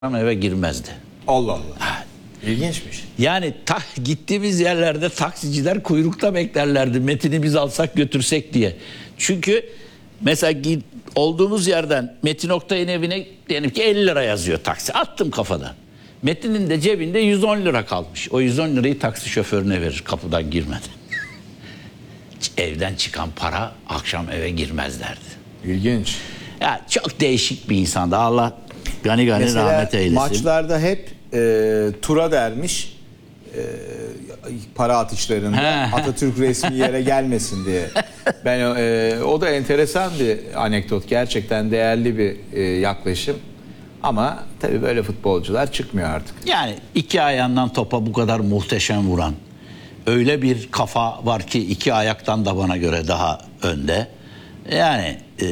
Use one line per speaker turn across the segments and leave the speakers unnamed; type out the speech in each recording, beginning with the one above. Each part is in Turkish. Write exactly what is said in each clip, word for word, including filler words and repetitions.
eve girmezdi.
Allah Allah. İlginçmiş.
Yani ta, gittiğimiz yerlerde taksiciler kuyrukta beklerlerdi. Metin'i biz alsak götürsek diye. Çünkü mesela olduğumuz yerden Metin Oktay'ın evine diyelim ki elli lira yazıyor taksi. Attım kafadan. Metin'in de cebinde yüz on lira kalmış. O yüz on lirayı taksi şoförüne verir kapıdan girmeden. Evden çıkan para akşam eve girmezlerdi.
İlginç.
Ya çok değişik bir insandı. Allah gani gani
Mesela
rahmet eylesin.
maçlarda hep e, tura dermiş e, para atışlarında Atatürk resmi yere gelmesin diye. Ben e, o da enteresan bir anekdot. Gerçekten değerli bir e, yaklaşım. Ama tabii böyle futbolcular çıkmıyor artık.
Yani iki ayağından topa bu kadar muhteşem vuran, öyle bir kafa var ki iki ayaktan da bana göre daha önde. Yani e,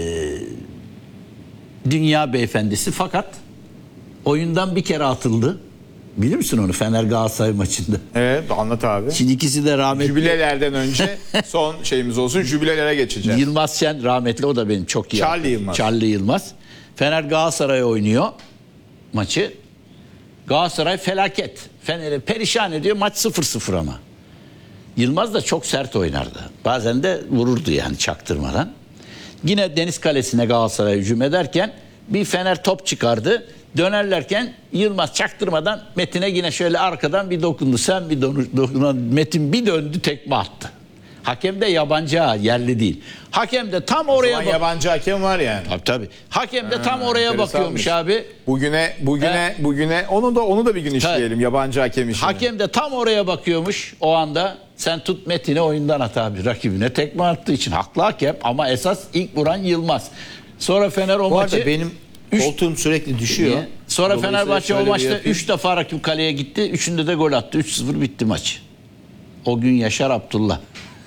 dünya beyefendisi, fakat oyundan bir kere atıldı. Bilir misin onu, Fener Galatasaray maçında?
Evet, anlat abi.
Şimdi ikisi de rahmetli.
Jübilelerden önce son şeyimiz olsun, jübilelere geçeceğiz.
Yılmaz Şen rahmetli, o da benim çok iyi.
Charlie Yılmaz.
Charlie Yılmaz. Fener Galatasaray oynuyor maçı. Galatasaray felaket. Fener'i perişan ediyor. Maç sıfır sıfır ama. Yılmaz da çok sert oynardı. Bazen de vururdu yani çaktırmadan. Yine Deniz Kalesi'ne Galatasaray hücum ederken bir Fener top çıkardı. Dönerlerken Yılmaz çaktırmadan Metin'e yine şöyle arkadan bir dokundu. Sen bir dokunan, Metin bir döndü, tekme attı. Hakem de yabancı ha, yerli değil. Hakem de tam oraya bak.
Yabancı hakem var yani.
Tabii tabii. Hakem de
ha,
tam oraya bakıyormuş abi.
Bugüne bugüne He. bugüne onu da onu da bir gün işleyelim, tabii. Yabancı hakem işini.
Hakem de tam oraya bakıyormuş o anda. Sen tut Metin'i oyundan at abi, rakibine tekme attığı için. Haklı hakem ama esas ilk vuran Yılmaz. Sonra Fener o
Bu
maçı...
arada benim koltuğum sürekli düşüyor.
Niye? Sonra Fenerbahçe o maçta üç defa rakip kaleye gitti. Üçünde de gol attı. üç sıfır bitti maç. O gün Yaşar Abdullah.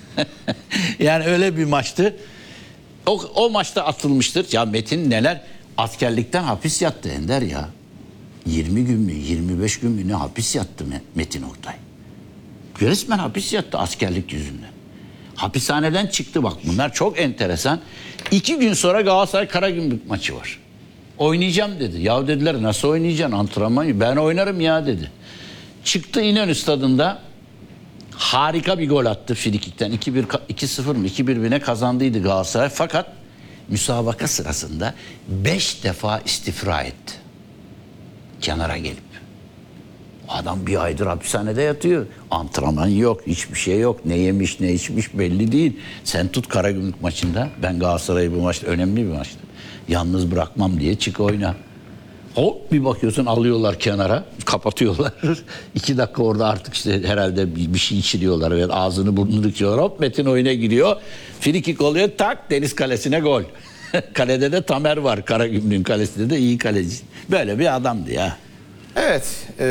Yani öyle bir maçtı. O, o maçta atılmıştır. Ya Metin neler? Askerlikten hapis yattı Ender ya. yirmi gün mü yirmi beş gün mü ne hapis yattı Metin Oktay. Resmen hapis yattı askerlik yüzünden. Hapishaneden çıktı, bak bunlar çok enteresan. İki gün sonra Galatasaray Karagümrük maçı var. Oynayacağım dedi. Ya dediler, nasıl oynayacaksın, antrenman? Ben oynarım ya dedi. Çıktı İnönü Stadı'nda. Harika bir gol attı frikikten. iki bir iki sıfır mı iki bir mi ne kazandıydı Galatasaray. Fakat müsabaka sırasında beş defa istifra etti. Kenara gelip. Adam bir aydır hapishanede yatıyor. Antrenman yok, hiçbir şey yok. Ne yemiş ne içmiş belli değil. Sen tut Karagümrük maçında. Ben Galatasaray'ı bu maçta, önemli bir maçtı, yalnız bırakmam diye çık oyna. Hop bir bakıyorsun alıyorlar kenara, kapatıyorlar. İki dakika orada artık işte herhalde bir, bir şey içiriyorlar ve ağzını burnunu dikiyorlar. Hop Metin oyuna giriyor. Frikik oluyor, tak Deniz Kalesi'ne gol. Kalede de Tamer var, Karagümrük'ün kalesinde de iyi kaleci. Böyle bir adamdı ya.
Evet. Ee,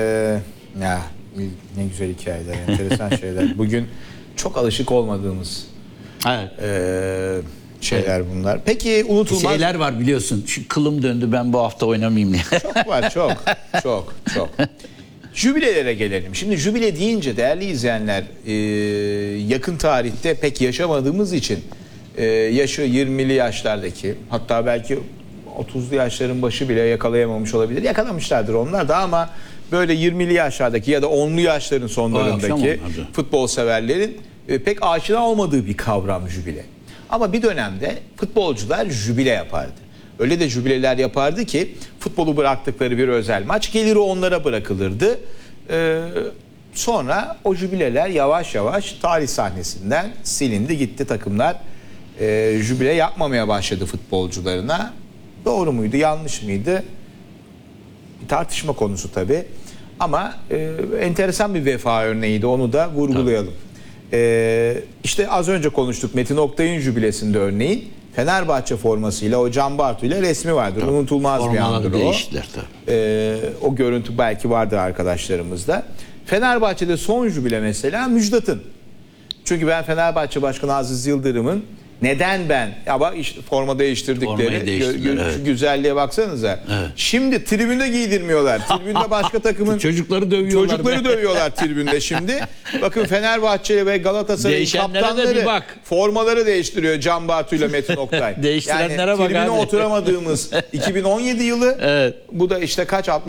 ya ne güzel hikayeler, enteresan şeyler. Bugün çok alışık olmadığımız
evet.
e, şeyler bunlar. Peki unutulmaz
şeyler var biliyorsun. Şu kılım döndü, ben bu hafta oynamayayım diye.
Çok var, çok, çok, çok. Jübilelere gelelim. Şimdi jübile deyince değerli izleyenler, e, yakın tarihte pek yaşamadığımız için e, yaşı yirmili yaşlardaki, hatta belki otuzlu yaşların başı bile yakalayamamış olabilir. Yakalamışlardır onlar da ama böyle yirmili yaşlardaki ya da onlu yaşların sonlarındaki futbol severlerin e, pek aşina olmadığı bir kavram jübile. Ama bir dönemde futbolcular jübile yapardı. Öyle de jübileler yapardı ki futbolu bıraktıkları bir özel maç geliri onlara bırakılırdı. Ee, sonra o jübileler yavaş yavaş tarih sahnesinden silindi gitti. Takımlar e, jübile yapmamaya başladı futbolcularına. Doğru muydu, yanlış mıydı? Bir tartışma konusu tabii. Ama e, enteresan bir vefa örneğiydi, onu da vurgulayalım. Tabii. Ee, işte az önce konuştuk Metin Oktay'ın jübilesinde örneğin Fenerbahçe formasıyla o Can Bartu ile resmi vardır. Tabii. Unutulmaz formaları bir andır o. Ee, o görüntü belki vardır arkadaşlarımızda. Fenerbahçe'de son jübile mesela Müjdat'ın. Çünkü ben Fenerbahçe Başkanı Aziz Yıldırım'ın Neden ben? Ya bak işte forma değiştirdikleri.
Formayı değiştirdiler,
gö- gö-
evet.
Şu güzelliğe baksanıza.
Evet.
Şimdi tribünde giydirmiyorlar. Tribünde başka takımın
Çocukları dövüyorlar.
çocukları
be.
dövüyorlar tribünde şimdi. Bakın Fenerbahçe ve Galatasaray'ın
Değişenlere de
kaptanları
bir bak.
formaları değiştiriyor Can Bartu ile Metin Oktay.
Değiştirenlere
yani
bak
tribüne
abi.
oturamadığımız iki bin on yedi yılı
Evet.
bu da işte kaç